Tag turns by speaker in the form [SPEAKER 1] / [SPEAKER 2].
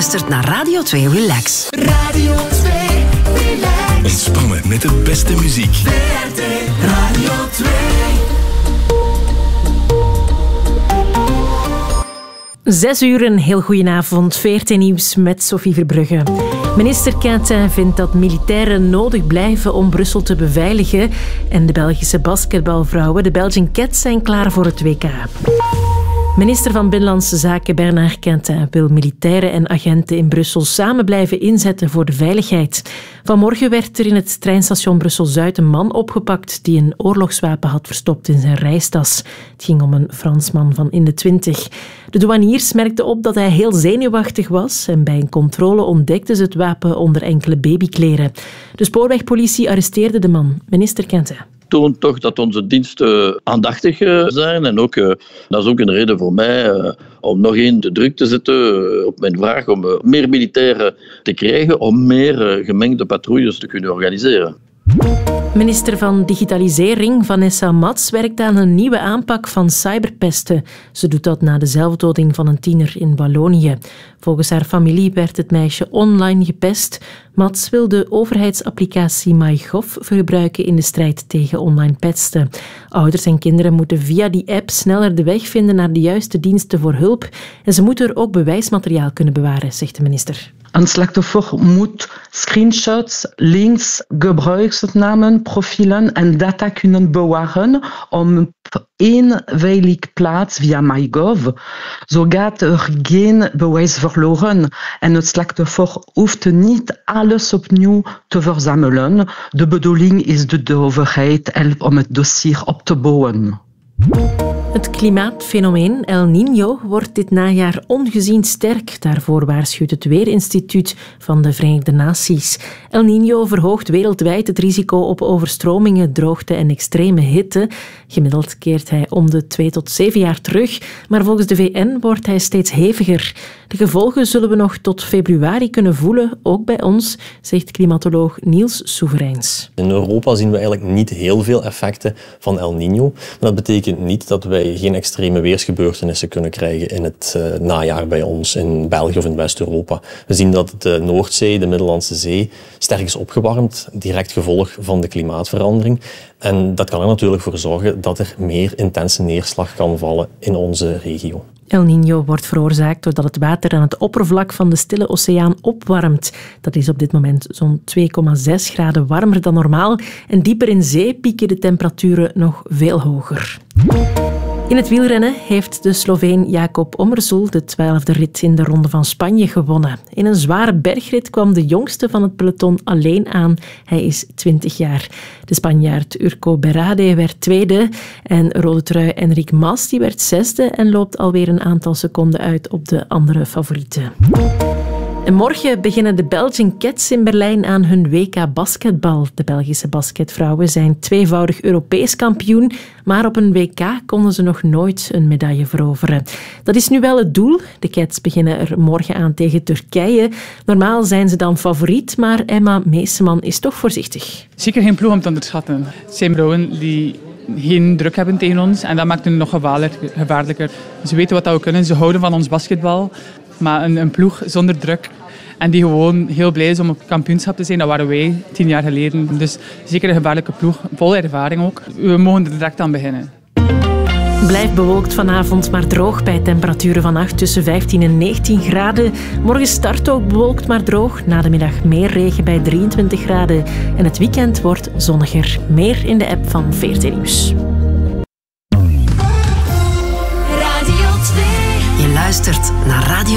[SPEAKER 1] luistert naar Radio 2 Relax.
[SPEAKER 2] Radio 2 Relax.
[SPEAKER 3] Ontspannen met de beste muziek.
[SPEAKER 2] VRT Radio 2.
[SPEAKER 4] 6 uur, een heel goedenavond. VRT Nieuws met Sophie Verbrugge. Minister Quintin vindt dat militairen nodig blijven om Brussel te beveiligen. En de Belgische basketbalvrouwen, de Belgian Cats, zijn klaar voor het WK. Minister van Binnenlandse Zaken Bernard Quintin wil militairen en agenten in Brussel samen blijven inzetten voor de veiligheid. Vanmorgen werd er in het treinstation Brussel-Zuid een man opgepakt die een oorlogswapen had verstopt in zijn reistas. Het ging om een Fransman van in de 20. De douaniers merkten op dat hij heel zenuwachtig was en bij een controle ontdekten ze het wapen onder enkele babykleren. De spoorwegpolitie arresteerde de man. Minister Quintin
[SPEAKER 5] toont toch dat onze diensten aandachtig zijn. En ook, dat is ook een reden voor mij om nog één de druk te zetten op mijn vraag om meer militairen te krijgen, om meer gemengde patrouilles te kunnen organiseren.
[SPEAKER 4] Minister van Digitalisering Vanessa Mats werkt aan een nieuwe aanpak van cyberpesten. Ze doet dat na de zelfdoding van een tiener in Wallonië. Volgens haar familie werd het meisje online gepest. Mats wil de overheidsapplicatie MyGov gebruiken in de strijd tegen online pesten. Ouders en kinderen moeten via die app sneller de weg vinden naar de juiste diensten voor hulp. En ze moeten er ook bewijsmateriaal kunnen bewaren, zegt de minister.
[SPEAKER 6] Een slachtoffer moet screenshots, links, gebruikersnamen, profielen en data kunnen bewaren op één veilige plaats via MyGov. Zo gaat er geen bewijs verloren en het slachtoffer hoeft niet alles opnieuw te verzamelen. De bedoeling is dat de overheid helpt om het dossier op te bouwen.
[SPEAKER 4] Het klimaatfenomeen El Niño wordt dit najaar ongezien sterk. Daarvoor waarschuwt het Weerinstituut van de Verenigde Naties. El Niño verhoogt wereldwijd het risico op overstromingen, droogte en extreme hitte. Gemiddeld keert hij om de 2 tot 7 jaar terug, maar volgens de VN wordt hij steeds heviger. De gevolgen zullen we nog tot februari kunnen voelen, ook bij ons, zegt klimatoloog Niels Soevereins.
[SPEAKER 7] In Europa zien we eigenlijk niet heel veel effecten van El Niño. Maar dat betekent niet dat wij geen extreme weersgebeurtenissen kunnen krijgen in het najaar bij ons, in België of in West-Europa. We zien dat de Noordzee, de Middellandse Zee, sterk is opgewarmd, direct gevolg van de klimaatverandering. En dat kan er natuurlijk voor zorgen dat er meer intense neerslag kan vallen in onze regio.
[SPEAKER 4] El Niño wordt veroorzaakt doordat het water aan het oppervlak van de Stille Oceaan opwarmt. Dat is op dit moment zo'n 2,6 graden warmer dan normaal. En dieper in zee pieken de temperaturen nog veel hoger. In het wielrennen heeft de Sloveen Jakob Ommersul de 12e rit in de Ronde van Spanje gewonnen. In een zware bergrit kwam de jongste van het peloton alleen aan. Hij is 20 jaar. De Spanjaard Urco Berrade werd tweede en rode trui Enric Mas die werd zesde en loopt alweer een aantal seconden uit op de andere favorieten. En morgen beginnen de Belgian Cats in Berlijn aan hun WK basketbal. De Belgische basketvrouwen zijn tweevoudig Europees kampioen, maar op een WK konden ze nog nooit een medaille veroveren. Dat is nu wel het doel. De Cats beginnen er morgen aan tegen Turkije. Normaal zijn ze dan favoriet, maar Emma Meeseman is toch voorzichtig.
[SPEAKER 8] Zeker geen ploeg om te onderschatten. Het zijn vrouwen die geen druk hebben tegen ons en dat maakt hen nog gevaarlijker. Ze weten wat we kunnen, ze houden van ons basketbal. Maar een ploeg zonder druk en die gewoon heel blij is om op kampioenschap te zijn, dat waren wij 10 jaar geleden. Dus zeker een gevaarlijke ploeg, vol ervaring ook. We mogen er direct aan beginnen.
[SPEAKER 4] Blijft bewolkt vanavond, maar droog bij temperaturen vannacht tussen 15 en 19 graden. Morgen start ook bewolkt, maar droog. Na de middag meer regen bij 23 graden. En het weekend wordt zonniger. Meer in de app van VRT Nieuws.
[SPEAKER 1] Je luistert naar Radio